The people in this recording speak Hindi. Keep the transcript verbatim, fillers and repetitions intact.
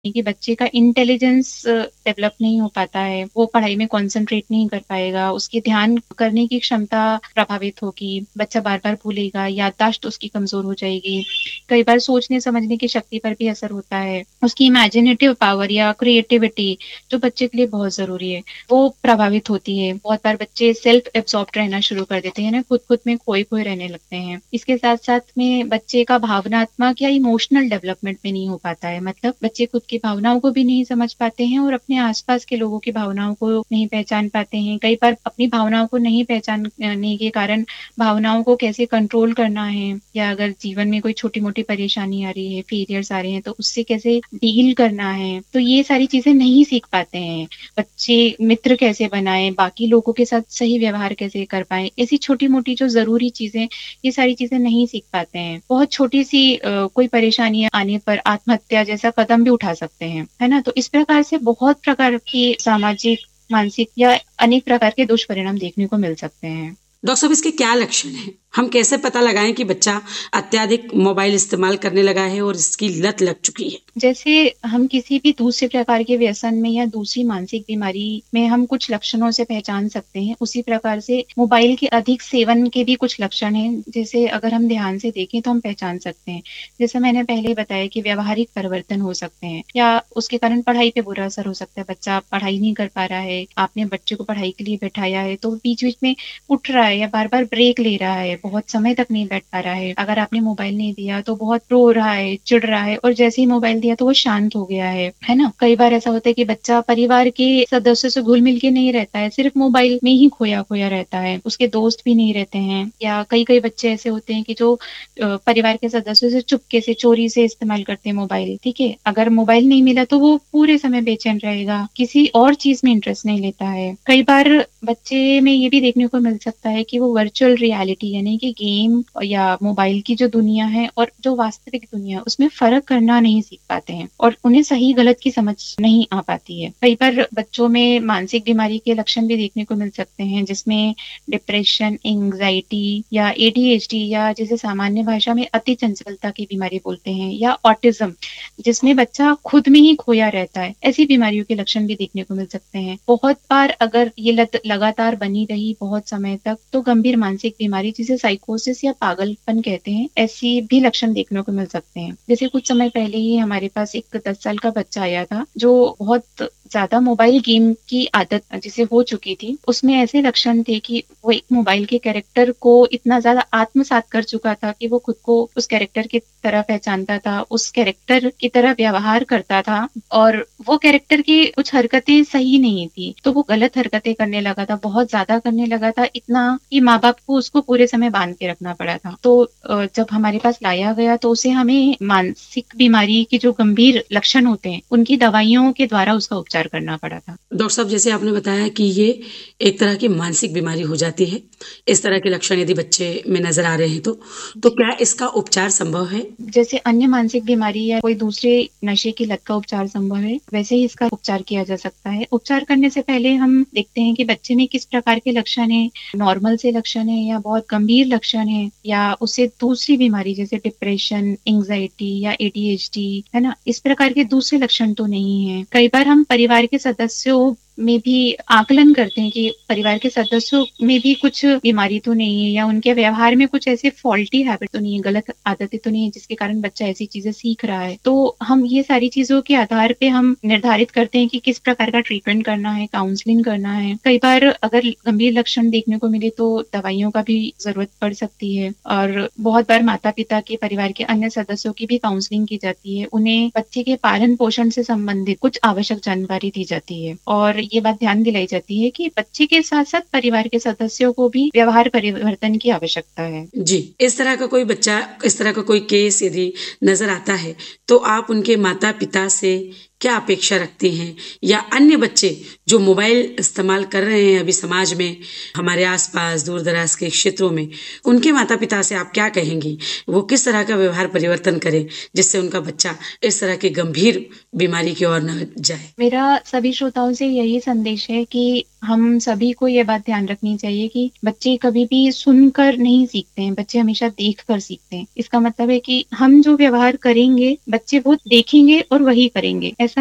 कि बच्चे का इंटेलिजेंस डेवलप नहीं हो पाता है, वो पढ़ाई में कंसंट्रेट नहीं कर पाएगा, उसकी ध्यान करने की क्षमता प्रभावित होगी, बच्चा बार बार भूलेगा, याददाश्त उसकी कमजोर हो जाएगी, कई बार सोचने समझने की शक्ति पर भी असर होता है, उसकी इमेजिनेटिव पावर या क्रिएटिविटी जो बच्चे के लिए बहुत जरूरी है वो प्रभावित होती है। बहुत बार बच्चे सेल्फ एब्सॉर्ब्ड रहना शुरू कर देते हैं ना, खुद खुद में खोए खोए रहने लगते हैं। इसके साथ साथ में बच्चे का भावनात्मक या इमोशनल डेवलपमेंट भी नहीं हो पाता है, मतलब बच्चे खुद की भावनाओं को भी नहीं समझ पाते हैं और अपने आसपास के लोगों की भावनाओं को नहीं पहचान पाते हैं। कई बार अपनी भावनाओं को नहीं पहचानने के कारण भावनाओं को कैसे कंट्रोल करना है, या अगर जीवन में कोई छोटी मोटी परेशानी आ रही है, फेलियर्स आ रहे हैं, तो उससे कैसे डील करना है, तो ये सारी चीजें नहीं सीख पाते हैं। बच्चे मित्र कैसे बनाए, बाकी लोगों के साथ सही व्यवहार कैसे कर पाए, ऐसी छोटी मोटी जो जरूरी चीजें, ये सारी चीजें नहीं सीख पाते हैं। बहुत छोटी सी आ, कोई परेशानी आने पर आत्महत्या जैसा कदम भी उठा सकते हैं, है ना। तो इस प्रकार से बहुत प्रकार की सामाजिक, मानसिक या अनेक प्रकार के दुष्परिणाम देखने को मिल सकते हैं। डॉक्टर साहब, इसके क्या लक्षण हैं? हम कैसे पता लगाएं कि बच्चा अत्यधिक मोबाइल इस्तेमाल करने लगा है और इसकी लत लग चुकी है? जैसे हम किसी भी दूसरे प्रकार के व्यसन में या दूसरी मानसिक बीमारी में हम कुछ लक्षणों से पहचान सकते हैं, उसी प्रकार से मोबाइल के अधिक सेवन के भी कुछ लक्षण हैं, जैसे अगर हम ध्यान से देखें तो हम पहचान सकते हैं। जैसे मैंने पहले बताया कि व्यवहारिक परिवर्तन हो सकते हैं, या उसके कारण पढ़ाई पे बुरा असर हो सकता है। बच्चा पढ़ाई नहीं कर पा रहा है, आपने बच्चे को पढ़ाई के लिए बैठाया है तो बीच बीच में उठ रहा है या बार बार ब्रेक ले रहा है, बहुत समय तक नहीं बैठ पा रहा है। अगर आपने मोबाइल नहीं दिया तो बहुत रो रहा है, चिढ़ रहा है, और जैसे ही मोबाइल दिया तो वो शांत हो गया है है ना। कई बार ऐसा होता है कि बच्चा परिवार के सदस्यों से घुल मिल के नहीं रहता है, सिर्फ मोबाइल में ही खोया खोया रहता है, उसके दोस्त भी नहीं रहते हैं। या कई कई बच्चे ऐसे होते हैं कि जो परिवार के सदस्यों से चुपके से, चोरी से इस्तेमाल करते हैं मोबाइल, ठीक है। अगर मोबाइल नहीं मिला तो वो पूरे समय बेचैन रहेगा, किसी और चीज में इंटरेस्ट नहीं लेता है। कई बार बच्चे में ये भी देखने को मिल सकता है कि वो वर्चुअल रियलिटी यानी कि गेम या मोबाइल की जो दुनिया है और जो वास्तविक दुनिया, उसमें फर्क करना नहीं सीख पाते हैं और उन्हें सही गलत की समझ नहीं आ पाती है। कई बार बच्चों में मानसिक बीमारी के लक्षण भी देखने को मिल सकते हैं, जिसमें डिप्रेशन, एंग्जाइटी या एडीएचडी, या जिसे सामान्य भाषा में अति चंचलता की बीमारी बोलते हैं, या ऑटिज्म, जिसमें बच्चा खुद में ही खोया रहता है। ऐसी बीमारियों के लक्षण भी देखने को मिल सकते हैं। बहुत बार अगर ये लत लगातार बनी रही बहुत समय तक तो गंभीर मानसिक बीमारी, जिसे साइकोसिस या पागलपन कहते हैं, ऐसी भी लक्षण देखने को मिल सकते हैं। जैसे कुछ समय पहले ही हमारे पास एक दस साल का बच्चा आया था जो बहुत ज्यादा मोबाइल गेम की आदत जिसे हो चुकी थी। उसमें ऐसे लक्षण थे कि वो एक मोबाइल के कैरेक्टर को इतना ज्यादा आत्मसात कर चुका था कि वो खुद को उस कैरेक्टर की तरह पहचानता था, उस कैरेक्टर की तरह व्यवहार करता था, और वो कैरेक्टर की कुछ हरकतें सही नहीं थी तो वो गलत हरकतें करने लगा था, बहुत ज्यादा करने लगा था, इतना कि माँ बाप को उसको पूरे समय बांध के रखना पड़ा था। तो जब हमारे पास लाया गया तो उसे हमें मानसिक बीमारी के जो गंभीर लक्षण होते हैं उनकी दवाइयों के द्वारा उसका उपचार करना पड़ा था। डॉक्टर साहब, जैसे आपने बताया कि ये एक तरह की मानसिक बीमारी हो जाती है, इस तरह के लक्षण यदि बच्चे में नजर आ रहे हैं तो तो क्या इसका उपचार संभव है? जैसे अन्य मानसिक बीमारी या कोई दूसरे नशे की लत का उपचार संभव है, वैसे ही इसका उपचार किया जा सकता है। उपचार करने से पहले हम देखते हैं कि बच्चे में किस प्रकार के लक्षण है, नॉर्मल से लक्षण है या बहुत गंभीर लक्षण है, या उससे दूसरी बीमारी जैसे डिप्रेशन, एंग्जाइटी या एडीएचडी, है ना, इस प्रकार के दूसरे लक्षण तो नहीं है। कई बार हम परिवार के सदस्यों में भी आकलन करते हैं कि परिवार के सदस्यों में भी कुछ बीमारी तो नहीं है, या उनके व्यवहार में कुछ ऐसे फॉल्टी हैबिट तो नहीं है, गलत आदतें तो नहीं है जिसके कारण बच्चा ऐसी चीजें सीख रहा है। तो हम ये सारी चीजों के आधार पे हम निर्धारित करते हैं कि किस प्रकार का ट्रीटमेंट करना है, काउंसलिंग करना है। कई बार अगर गंभीर लक्षण देखने को मिले तो दवाइयों का भी जरूरत पड़ सकती है, और बहुत बार माता पिता के, परिवार के अन्य सदस्यों की भी काउंसलिंग की जाती है। उन्हें बच्चे के पालन पोषण से संबंधित कुछ आवश्यक जानकारी दी जाती है, और ये बात ध्यान दिलाई जाती है कि बच्चे के साथ साथ परिवार के सदस्यों को भी व्यवहार परिवर्तन की आवश्यकता है। जी, इस तरह का कोई बच्चा, इस तरह का कोई केस यदि नजर आता है तो आप उनके माता पिता से क्या अपेक्षा रखते हैं, या अन्य बच्चे जो मोबाइल इस्तेमाल कर रहे हैं अभी समाज में, हमारे आसपास दूर दराज के क्षेत्रों में, उनके माता पिता से आप क्या कहेंगी? वो किस तरह का व्यवहार परिवर्तन करें जिससे उनका बच्चा इस तरह की गंभीर बीमारी की ओर न जाए? मेरा सभी श्रोताओं से यही संदेश है कि हम सभी को ये बात ध्यान रखनी चाहिए कि बच्चे कभी भी सुनकर नहीं सीखते हैं, बच्चे हमेशा देख कर सीखते हैं। इसका मतलब है कि हम जो व्यवहार करेंगे बच्चे वो देखेंगे और वही करेंगे।